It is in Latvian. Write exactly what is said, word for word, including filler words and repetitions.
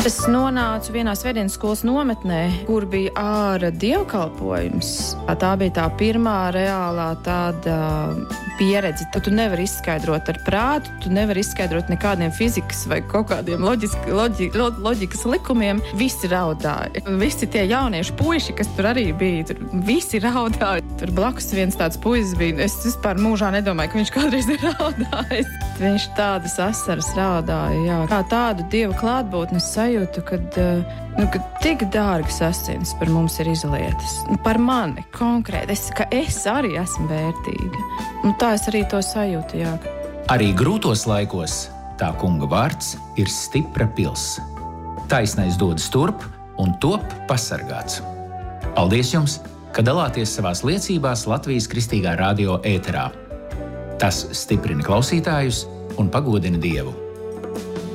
Es nonācu vienā svētdienas skolas nometnē, kur bija āra dievkalpojums. Tā bija tā pirmā reālā tāda pieredze. Tu, tu nevari izskaidrot ar prātu, tu nevari izskaidrot nekādiem fizikas vai kaut kādiem loģiski, loģi, lo, loģikas likumiem. Visi raudāja. Visi tie jaunieši puiši, kas tur arī bija, tur visi raudāja. Tur blakus viens tāds puisis bija. Es vispār mūžā nedomāju, ka viņš kādreiz ir raudājis. Viņš tādas asaras raudāja, jā. Kā tādu dieva klātbūtnes sajūtu, kad, nu, kad tik dārgas asins par mums ir izlietas. Par mani konkrēti, es, ka es arī esmu vērtīga. Un tā es arī to sajūtu, jā. Arī grūtos laikos tā kunga vārds ir stipra pils. Taisnais dodas turp un top pasargāts. Paldies jums, ka dalāties savās liecībās Latvijas Kristīgā radio ēterā. Tas stiprina klausītājus un pagodina Dievu.